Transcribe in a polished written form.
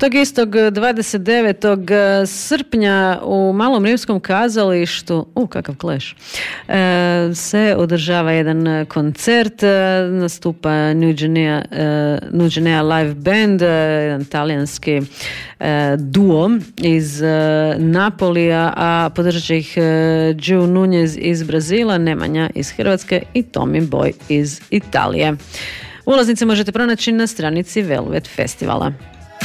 Tog istog 29. srpnja u Malom rimskom kazalištu, kakav kleš, se održava jedan koncert, nastupa New Guinea Live Band, jedan talijanski duo iz Napolija, a podržat će ih Gio Nunez iz Brazila, Nemanja iz Hrvatske i Tommy Boy iz Italije. Ulaznice možete pronaći na stranici Velvet Festivala.